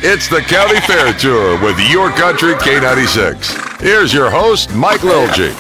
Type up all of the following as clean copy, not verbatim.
It's the County Fair Tour with Your Country K96. Here's your host, Mike Lilje.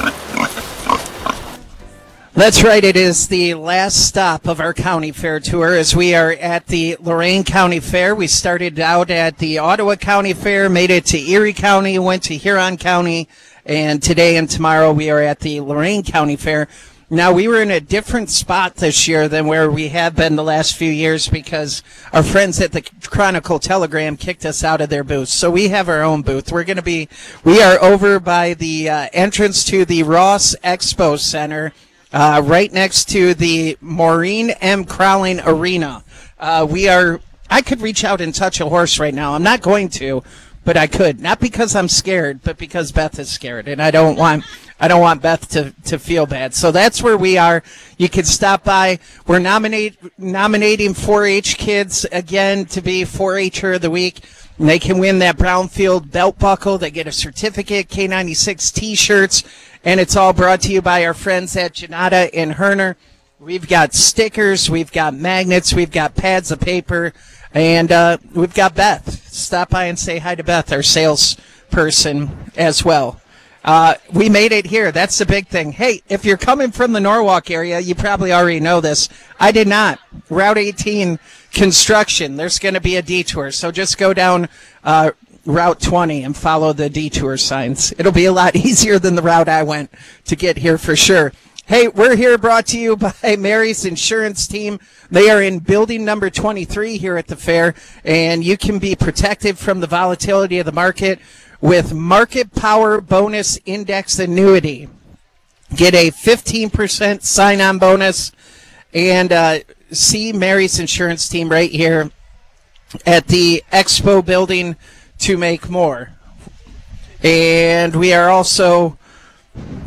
That's right. It is the last stop of our county fair tour as we are at the Lorain County Fair. We started out at the Ottawa County Fair, made it to Erie County, went to Huron County, and today and tomorrow we are at the Lorain County Fair. Now, we were in a different spot this year than where we have been the last few years because our friends at the Chronicle Telegram kicked us out of their booth. So we have our own booth. We are over by the entrance to the Ross Expo Center, right next to the Maureen M. Crowling Arena. I could reach out and touch a horse right now. I'm not going to, but I could. Not because I'm scared, but because Beth is scared, and I don't want Beth to feel bad. So that's where we are. You can stop by. We're nominating 4-H kids again to be 4-H'er of the week. And they can win that Brownfield belt buckle. They get a certificate, K96 T-shirts, and it's all brought to you by our friends at Janata and Herner. We've got stickers, we've got magnets, we've got pads of paper, and we've got Beth. Stop by and say hi to Beth, our salesperson, as well. We made it here. That's the big thing. Hey, if you're coming from the Norwalk area, you probably already know this. I did not. Route 18 construction. There's going to be a detour. So just go down Route 20 and follow the detour signs. It'll be a lot easier than the route I went to get here for sure. Hey, we're here brought to you by Mary's Insurance Team. They are in building number 23 here at the fair, and you can be protected from the volatility of the market with Market Power Bonus Index Annuity. Get a 15% sign-on bonus and see Mary's Insurance Team right here at the Expo building to make more. And we are also